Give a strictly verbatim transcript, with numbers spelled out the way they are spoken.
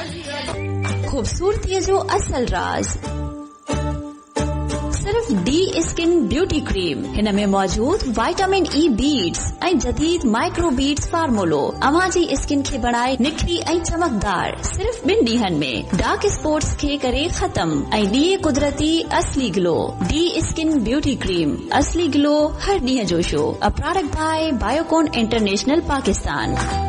खूबसूरतीअ जो असल राज सिर्फ डी स्किन ब्यूटी क्रीम। हिन में मौजूद विटामिन ई बीड्स ऐं जदीद माइक्रो बीड्स फार्मूलो अवां जी स्किन खे बणाए निखरी ऐं चमकदार। सिर्फ ॿिनि ॾींहनि में डार्क स्पॉट्स खे करे ख़त्म ऐं ॾिए कुदरती असली glow. D skin beauty cream, असली ग्लो हर ॾींहं जो show. A product by Biocon international Pakistan.